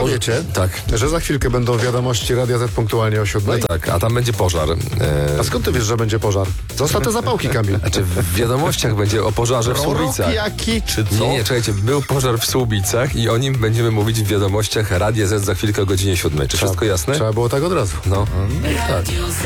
A wiecie, że za chwilkę będą wiadomości Radia Z punktualnie o 7:00? No tak, a tam będzie pożar. A skąd ty wiesz, że będzie pożar? Zostaw te zapałki, Kamil. Znaczy w wiadomościach będzie o pożarze w Słubicach. Jaki, czy co? Nie, czekajcie, był pożar w Słubicach i o nim będziemy mówić w wiadomościach Radia Z za chwilkę o godzinie 7:00. Czy wszystko jasne? Trzeba było tak od razu. No, tak.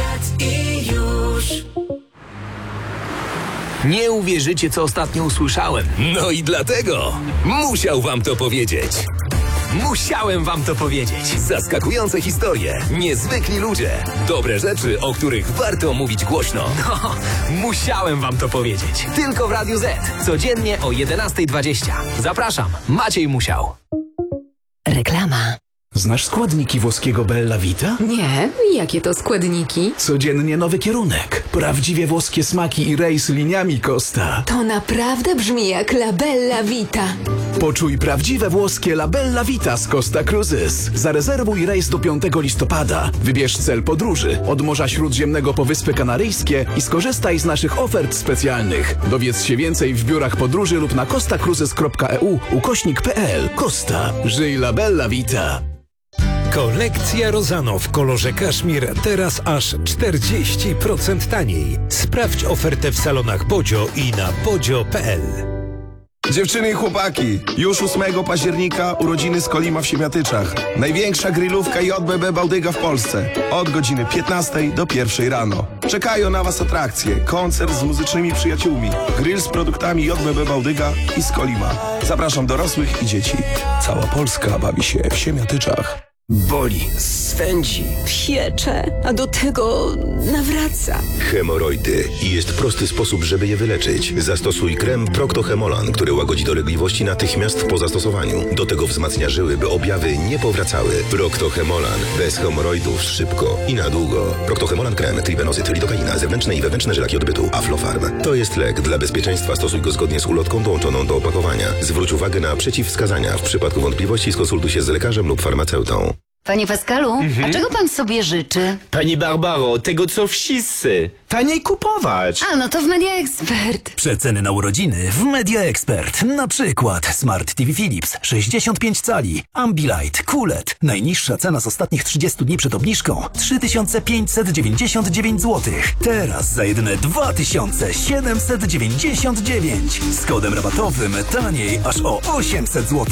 Nie uwierzycie, co ostatnio usłyszałem. No i dlatego musiał wam to powiedzieć. Musiałem wam to powiedzieć. Zaskakujące historie, niezwykli ludzie, dobre rzeczy, o których warto mówić głośno. No, musiałem wam to powiedzieć. Tylko w Radiu Z. Codziennie o 11:20. Zapraszam, Maciej Musiał. Reklama. Znasz składniki włoskiego Bella Vita? Nie, jakie to składniki? Codziennie nowy kierunek. Prawdziwie włoskie smaki i rejs liniami Costa. To naprawdę brzmi jak La Bella Vita. Poczuj prawdziwe włoskie La Bella Vita z Costa Cruises. Zarezerwuj rejs do 5 listopada. Wybierz cel podróży od Morza Śródziemnego po Wyspy Kanaryjskie i skorzystaj z naszych ofert specjalnych. Dowiedz się więcej w biurach podróży lub na costacruises.eu/pl. Costa. Żyj La Bella Vita. Kolekcja Rosano w kolorze kaszmir teraz aż 40% taniej. Sprawdź ofertę w salonach Bodzio i na bodzio.pl. Dziewczyny i chłopaki, już 8 października urodziny z Kolima w Siemiatyczach. Największa grillówka JBB Bałdyga w Polsce. Od godziny 15 do 1 rano. Czekają na Was atrakcje, koncert z muzycznymi przyjaciółmi, grill z produktami JBB Bałdyga i z Kolima. Zapraszam dorosłych i dzieci. Cała Polska bawi się w Siemiatyczach. Boli, swędzi, Piecze, a do tego nawraca. Hemoroidy. I jest prosty sposób, żeby je wyleczyć. Zastosuj krem Procto-Hemolan, który łagodzi dolegliwości natychmiast po zastosowaniu. Do tego wzmacnia żyły, by objawy nie powracały. Procto-Hemolan. Bez hemoroidów szybko i na długo. Procto-Hemolan krem, tribenozyt, lidokaina, zewnętrzne i wewnętrzne żylaki odbytu, Aflofarm. To jest lek. Dla bezpieczeństwa stosuj go zgodnie z ulotką dołączoną do opakowania. Zwróć uwagę na przeciwwskazania. W przypadku wątpliwości skonsultuj się z lekarzem lub farmaceutą. Panie Pascalu, a czego pan sobie życzy? Pani Barbaro, tego co wszyscy. Taniej kupować. A, no to w Media Expert. Przeceny na urodziny w Media Expert. Na przykład Smart TV Philips 65 cali, Ambilight, QLED. Najniższa cena z ostatnich 30 dni przed obniżką 3599 zł. Teraz za jedyne 2799. Z kodem rabatowym taniej aż o 800 zł.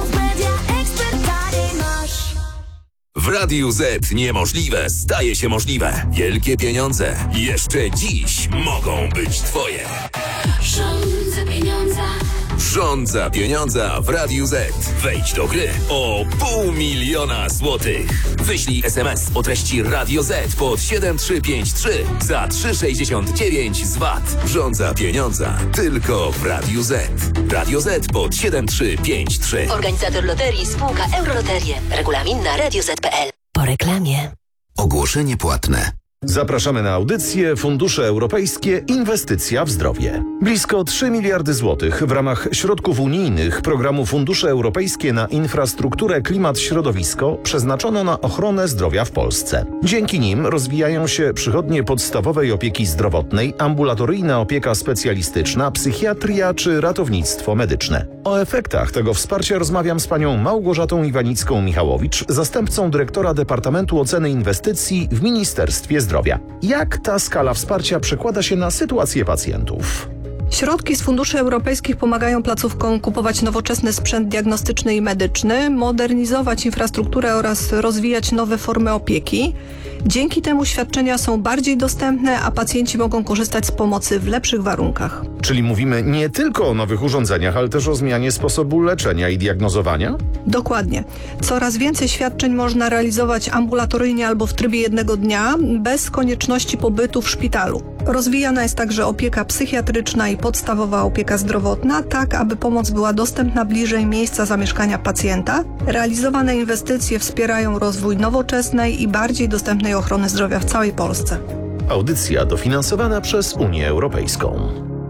W Radiu Z niemożliwe staje się możliwe. Wielkie pieniądze jeszcze dziś mogą być twoje. Rządza pieniądza. Rządza pieniądza w Radiu Z. Wejdź do gry o 500 000 złotych. Wyślij SMS o treści Radio Z pod 7353 za 3,69 z VAT. Rządza pieniądza tylko w Radiu Z. Radio Z pod 7353. Organizator loterii spółka Euroloterie. Regulamin na radioz.pl. Po reklamie. Ogłoszenie płatne. Zapraszamy na audycję Fundusze Europejskie Inwestycja w Zdrowie. Blisko 3 miliardy złotych w ramach środków unijnych programu Fundusze Europejskie na infrastrukturę, klimat, środowisko przeznaczono na ochronę zdrowia w Polsce. Dzięki nim rozwijają się przychodnie podstawowej opieki zdrowotnej, ambulatoryjna opieka specjalistyczna, psychiatria czy ratownictwo medyczne. O efektach tego wsparcia rozmawiam z panią Małgorzatą Iwanicką-Michałowicz, zastępcą dyrektora Departamentu Oceny Inwestycji w Ministerstwie Zdrowia. Jak ta skala wsparcia przekłada się na sytuację pacjentów? Środki z funduszy europejskich pomagają placówkom kupować nowoczesny sprzęt diagnostyczny i medyczny, modernizować infrastrukturę oraz rozwijać nowe formy opieki. Dzięki temu świadczenia są bardziej dostępne, a pacjenci mogą korzystać z pomocy w lepszych warunkach. Czyli mówimy nie tylko o nowych urządzeniach, ale też o zmianie sposobu leczenia i diagnozowania? Dokładnie. Coraz więcej świadczeń można realizować ambulatoryjnie albo w trybie jednego dnia, bez konieczności pobytu w szpitalu. Rozwijana jest także opieka psychiatryczna i podstawowa opieka zdrowotna, tak aby pomoc była dostępna bliżej miejsca zamieszkania pacjenta. Realizowane inwestycje wspierają rozwój nowoczesnej i bardziej dostępnej ochrony zdrowia w całej Polsce. Audycja dofinansowana przez Unię Europejską.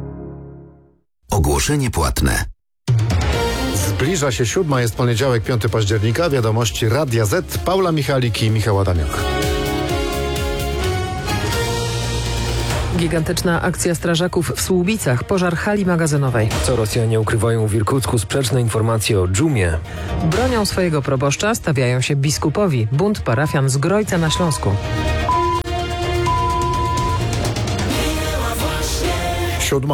Ogłoszenie płatne. Zbliża się 7, jest poniedziałek, 5 października. Wiadomości Radia Z. Paula Michalik i Michał Adamiok. Gigantyczna akcja strażaków w Słubicach, pożar hali magazynowej. Co Rosjanie ukrywają w Irkucku? Sprzeczne informacje o dżumie. Bronią swojego proboszcza, stawiają się biskupowi. Bunt parafian z Grojca na Śląsku. 7.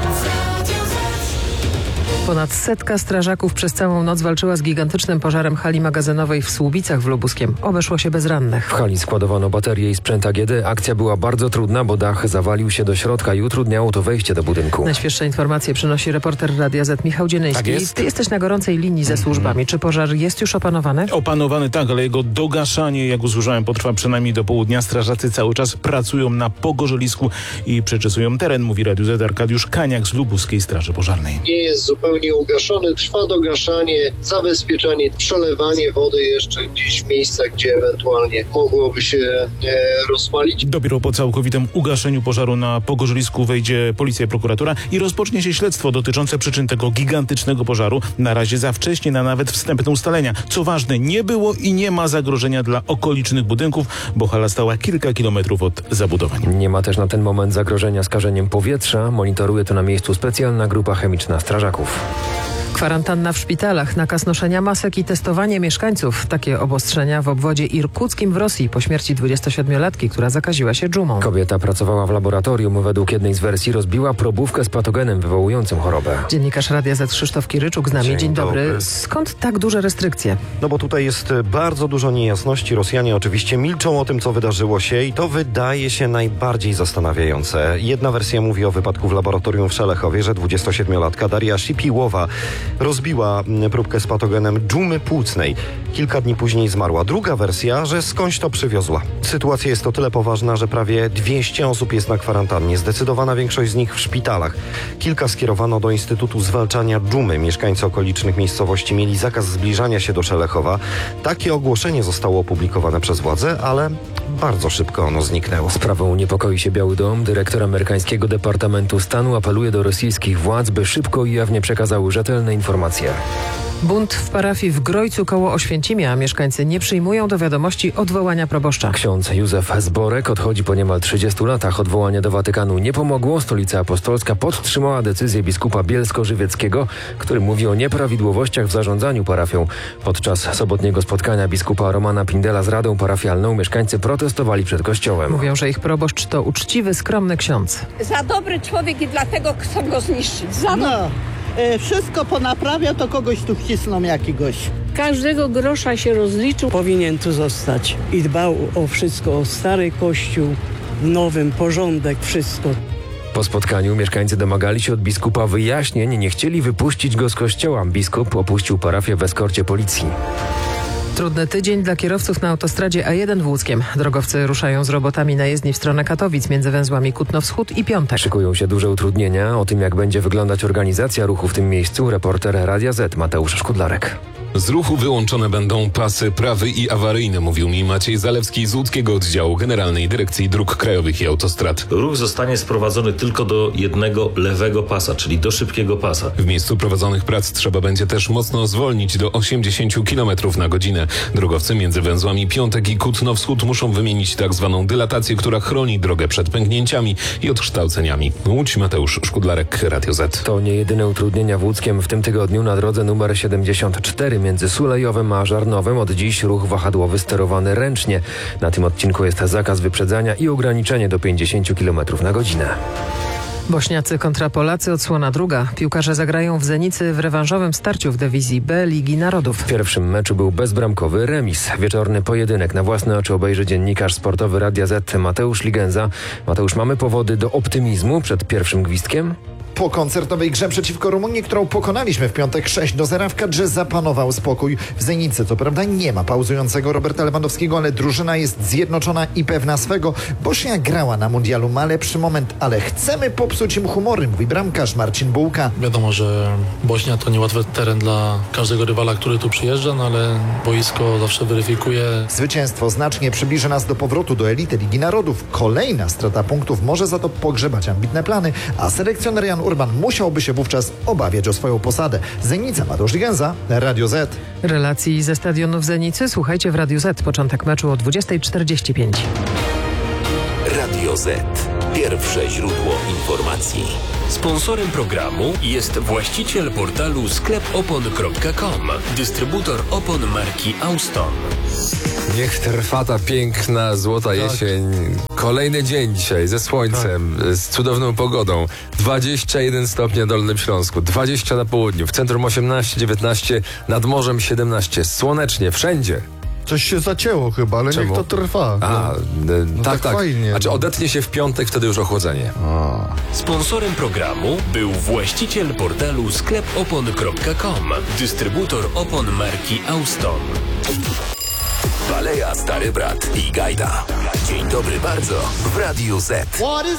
Ponad 100 strażaków przez całą noc walczyła z gigantycznym pożarem hali magazynowej w Słubicach w Lubuskiem. Obeszło się bez rannych. W hali składowano baterie i sprzęt AGD. Akcja była bardzo trudna, bo dach zawalił się do środka i utrudniało to wejście do budynku. Najświeższe informacje przynosi reporter Radia Z Michał Dzienyjski. Tak jest. Ty jesteś na gorącej linii ze służbami. Czy pożar jest już opanowany? Opanowany tak, ale jego dogaszanie, jak usłyszałem, potrwa przynajmniej do południa. Strażacy cały czas pracują na pogorzelisku i przeczesują teren, mówi Radiu Z Arkadiusz Kaniak z Lubuskiej Straży Pożarnej. Nie jest zupełnie ugaszony, trwa dogaszanie, zabezpieczanie, przelewanie wody jeszcze gdzieś w miejscach, gdzie ewentualnie mogłoby się rozpalić. Dopiero po całkowitym ugaszeniu pożaru na pogorzelisku wejdzie policja i prokuratura i rozpocznie się śledztwo dotyczące przyczyn tego gigantycznego pożaru. Na razie za wcześnie na nawet wstępne ustalenia. Co ważne, nie było i nie ma zagrożenia dla okolicznych budynków, bo hala stała kilka kilometrów od zabudowań. Nie ma też na ten moment zagrożenia skażeniem powietrza. Monitoruje to na miejscu specjalna grupa chemiczna strażaków. Kwarantanna w szpitalach, nakaz noszenia masek i testowanie mieszkańców. Takie obostrzenia w obwodzie irkuckim w Rosji po śmierci 27-latki, która zakaziła się dżumą. Kobieta pracowała w laboratorium. Według jednej z wersji rozbiła probówkę z patogenem wywołującym chorobę. Dziennikarz Radia Z Krzysztof Kiryczuk z nami. Dzień dobry. Skąd tak duże restrykcje? No bo tutaj jest bardzo dużo niejasności. Rosjanie oczywiście milczą o tym, co wydarzyło się i to wydaje się najbardziej zastanawiające. Jedna wersja mówi o wypadku w laboratorium w Szelechowie, że 27-latka Daria Shipiłowa rozbiła próbkę z patogenem dżumy płucnej. Kilka dni później zmarła. Druga wersja, że skądś to przywiozła. Sytuacja jest o tyle poważna, że prawie 200 osób jest na kwarantannie. Zdecydowana większość z nich w szpitalach. Kilka skierowano do Instytutu Zwalczania Dżumy. Mieszkańcy okolicznych miejscowości mieli zakaz zbliżania się do Szelechowa. Takie ogłoszenie zostało opublikowane przez władze, ale bardzo szybko ono zniknęło. Sprawą niepokoi się Biały Dom. Dyrektor amerykańskiego Departamentu Stanu apeluje do rosyjskich władz, by szybko i jawnie przekazały rzetelne informacje. Bunt w parafii w Grojcu koło Oświęcimia. Mieszkańcy nie przyjmują do wiadomości odwołania proboszcza. Ksiądz Józef Zborek odchodzi po niemal 30 latach. Odwołanie do Watykanu nie pomogło. Stolica Apostolska podtrzymała decyzję biskupa bielsko-żywieckiego, który mówi o nieprawidłowościach w zarządzaniu parafią. Podczas sobotniego spotkania biskupa Romana Pindela z Radą Parafialną mieszkańcy protestowali przed kościołem. Mówią, że ich proboszcz to uczciwy, skromny ksiądz. Za dobry człowiek i dlatego chcą go zniszczyć. Za dobry. Wszystko ponaprawia, to kogoś tu wcisną jakiegoś. Każdego grosza się rozliczył. Powinien tu zostać i dbał o wszystko, o stary kościół, nowym, porządek, wszystko. Po spotkaniu mieszkańcy domagali się od biskupa wyjaśnień, nie chcieli wypuścić go z kościoła. Biskup opuścił parafię w eskorcie policji. Trudny tydzień dla kierowców na autostradzie A1 w Łódzkiem. Drogowcy ruszają z robotami na jezdni w stronę Katowic między węzłami Kutno-Wschód i Piątek. Szykują się duże utrudnienia. O tym, jak będzie wyglądać organizacja ruchu w tym miejscu, reporter Radia Z Mateusz Szkudlarek. Z ruchu wyłączone będą pasy prawy i awaryjny, mówił mi Maciej Zalewski z łódzkiego oddziału Generalnej Dyrekcji Dróg Krajowych i Autostrad. Ruch zostanie sprowadzony tylko do jednego lewego pasa, czyli do szybkiego pasa. W miejscu prowadzonych prac trzeba będzie też mocno zwolnić do 80 km na godzinę. Drogowcy między węzłami Piątek i Kutno-Wschód muszą wymienić tak zwaną dylatację, która chroni drogę przed pęknięciami i odkształceniami. Łódź, Mateusz Szkudlarek, Radio Z. To nie jedyne utrudnienia w Łódzkiem w tym tygodniu. Na drodze numer 74 między Sulejowem a Żarnowem od dziś ruch wahadłowy sterowany ręcznie. Na tym odcinku jest zakaz wyprzedzania i ograniczenie do 50 km na godzinę. Bośniacy kontra Polacy, odsłona druga. Piłkarze zagrają w Zenicy w rewanżowym starciu w dywizji B Ligi Narodów. W pierwszym meczu był bezbramkowy remis. Wieczorny pojedynek na własne oczy obejrzy dziennikarz sportowy Radia Z Mateusz Ligenza. Mateusz, mamy powody do optymizmu przed pierwszym gwizdkiem? Po koncertowej grze przeciwko Rumunii, którą pokonaliśmy w piątek 6-0 w kadrze, zapanował spokój. W Zenicy co prawda nie ma pauzującego Roberta Lewandowskiego, ale drużyna jest zjednoczona i pewna swego. Bośnia grała na mundialu, ma lepszy moment, ale chcemy popsuć im humory, mówi bramkarz Marcin Bułka. Wiadomo, że Bośnia to niełatwy teren dla każdego rywala, który tu przyjeżdża, no ale boisko zawsze weryfikuje. Zwycięstwo znacznie przybliży nas do powrotu do elity Ligi Narodów. Kolejna strata punktów może za to pogrzebać ambitne plany, a selekcjoner Jan Urban musiałby się wówczas obawiać o swoją posadę. Zenica, Mateusz Ligenza, Radio Z. Relacji ze stadionu w Zenicy słuchajcie w Radiu Z. Początek meczu o 20:45. Radio Z. Pierwsze źródło informacji. Sponsorem programu jest właściciel portalu sklepopon.com, dystrybutor opon marki Auston. Niech trwa ta piękna, złota jesień. Kolejny dzień dzisiaj ze słońcem, z cudowną pogodą. 21 stopni na Dolnym Śląsku, 20 na południu, w centrum 18, 19, nad morzem 17. Słonecznie, wszędzie. Coś się zacięło chyba, ale Czemu? niech to trwa. Tak. Fajnie. Znaczy odetnie się w piątek, wtedy już ochłodzenie. Sponsorem programu był właściciel portalu sklepopon.com, dystrybutor opon marki Auston. Baleja Stary Brat i Gajda. Dzień dobry bardzo w Radiu Z. What is